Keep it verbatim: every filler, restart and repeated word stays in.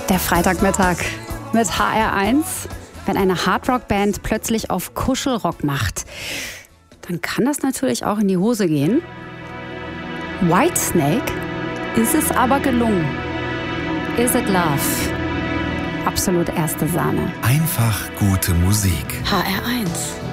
Der Freitagmittag mit H R eins. Wenn eine Hardrock-Band plötzlich auf Kuschelrock macht, dann kann das natürlich auch in die Hose gehen. Whitesnake ist es aber gelungen. Is It Love? Absolut erste Sahne. Einfach gute Musik. H R eins.